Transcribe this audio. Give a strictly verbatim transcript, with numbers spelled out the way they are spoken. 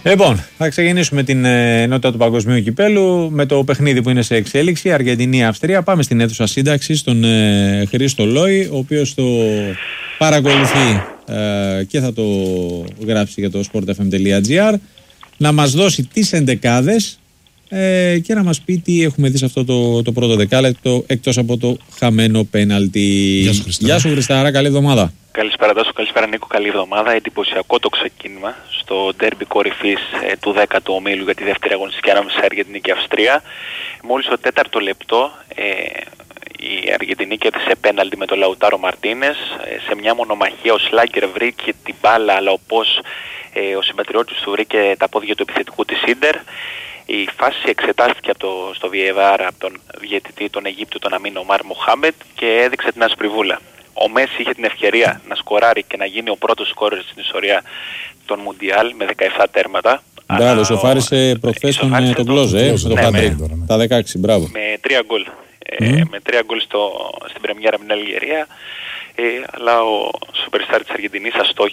Λοιπόν, θα ξεκινήσουμε την ενότητα του Παγκοσμίου Κυπέλου με το παιχνίδι που είναι σε εξέλιξη, Αργεντινή-Αυστρία. Πάμε στην αίθουσα σύνταξης στον ε, Χρήστο Λόη, ο οποίος το παρακολουθεί ε, και θα το γράψει για το sport f m dot g r, να μας δώσει τις εντεκάδες ε, και να μας πει τι έχουμε δει σε αυτό το, το πρώτο δεκάλεπτο, εκτός από το χαμένο πέναλτι. Γεια σου, Χριστάρα. Γεια σου, Χριστάρα, καλή εβδομάδα. Καλησπέρα Τάσο, καλησπέρα Νίκο, καλή εβδομάδα. Εντυπωσιακό το ξεκίνημα στο ντέρμπι κορυφής ε, του δέκατου ομίλου για τη δεύτερη αγωνιστική ανάμεσα σε Αργεντινή και Αυστρία. Μόλις το τέταρτο λεπτό ε, η Αργεντινή κέρδισε πέναλτι με τον Λαουτάρο Μαρτίνες. Ε, σε μια μονομαχία ο Σλάγκερ βρήκε την μπάλα, αλλά όπως ε, ο συμπατριώτης του βρήκε τα πόδια του επιθετικού της Ίντερ. Η φάση εξετάστηκε από το, στο βι έι αρ από τον διαιτητή τον Αιγύπτου, τον Αμίν Ομάρ Μοχάμετ, και έδειξε την ασπριβούλα. Ο Μέση είχε την ευκαιρία να σκοράρει και να γίνει ο πρώτος σκόρερ στην ιστορία των Μουντιάλ με δεκαεπτά τέρματα. Μπράβο, σοφάρισε προχθές τον, τον Κλόζε, ε, το ναι, με, τα δεκαέξι, μπράβο. Με τρία γκολ. Mm. Ε, με τρία γκολ στο, στην πρεμιέρα με την Αλγερία. Ε, αλλά ο superstar της Αργεντινής